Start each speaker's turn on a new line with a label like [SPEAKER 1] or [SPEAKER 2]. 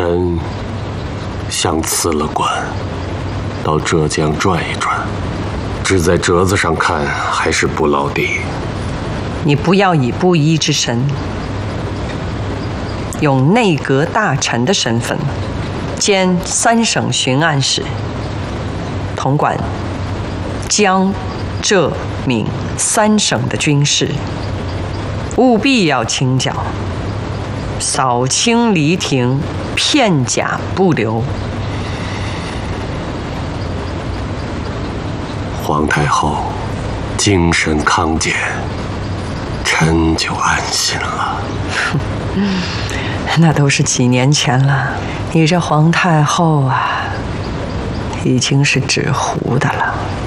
[SPEAKER 1] 臣想辞了官，到浙江转一转，只在折子上看还是不落地。
[SPEAKER 2] 你不要以布衣之身，用内阁大臣的身份，兼3省巡按使，统管江、浙、闽3省的军事，务必要清剿，扫清黎廷，片甲不留。
[SPEAKER 1] 皇太后精神康健，臣就安心了。
[SPEAKER 2] 那都是几年前了，你这皇太后啊，已经是纸糊的了。